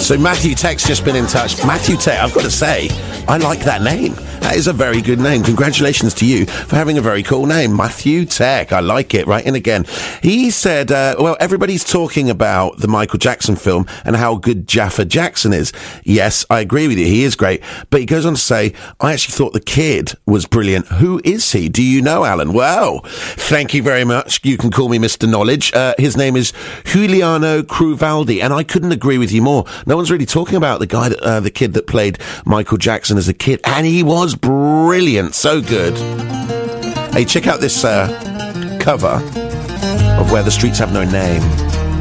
So Matthew Tech's just been in touch. Matthew Tech, I've got to say, I like that name. That is a very good name. Congratulations to you for having a very cool name. Matthew Tech. I like it. Right in again. He said, well, everybody's talking about the Michael Jackson film and how good Jaffa Jackson is. Yes, I agree with you. He is great. But he goes on to say, I actually thought the kid was brilliant. Who is he? Do you know, Alan? Well, thank you very much. You can call me Mr. Knowledge. His name is Giuliano Cruvaldi, and I couldn't agree with you more. No one's really talking about the guy, the kid that played Michael Jackson as a kid, and he was brilliant. So good. Hey, check out this cover of Where the Streets Have No Name.